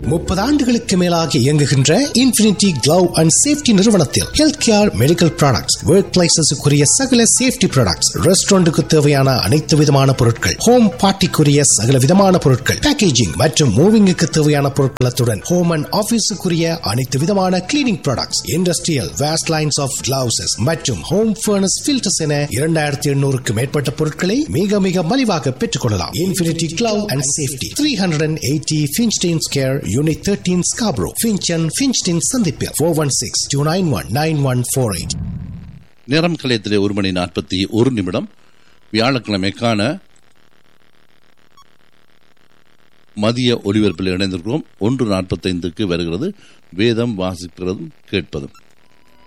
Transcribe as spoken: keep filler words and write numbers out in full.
முப்பது ஆண்டுகளுக்கு மேலாக இயங்குகின்ற இன்ஃபினிட்டி கிளவ் அண்ட் சேஃப்டி நிறுவனத்தில் health care, medical products, work பிளேசஸுக்குரிய சகல சேஃப்டி ப்ராடக்ட்ஸ், ரெஸ்டாரண்ட்டுக்கு தேவையான அனைத்து விதமான பொருட்கள், ஹோம் பார்ட்டிக்குரிய சகல விதமான பொருட்கள், பேக்கேஜிங் மற்றும் மூவிங்குக்கு தேவையான பொருட்களத்துடன் ஹோம் அண்ட் ஆபீஸுக்குரிய அனைத்து விதமான cleaning products, industrial waste lines of gloves மற்றும் ஹோம் ஃபர்னஸ் ஃபில்டர்ஸ் என இரண்டாயிரத்தி எண்ணூறுக்கு மேற்பட்ட பொருட்களை மிக மிக மலிவாக பெற்றுக் கொள்ளலாம். Infinity glove and safety, three hundred eighty Finchton Square, Unit thirteen, Scarborough, Finchton, Finchton சந்திப்பில் four one six, two nine one, nine one four eight. நேரம் கலையத்திலே ஒரு மணி நாற்பத்தி ஒரு நிமிடம். வியாழக்கிழமைக்கான மதிய ஒலிபரப்பில் இணைந்திருக்கிறோம். ஒன்று நாற்பத்தைந்துக்கு வருகிறது வேதம் வாசிக்கிறதும் கேட்பதும்.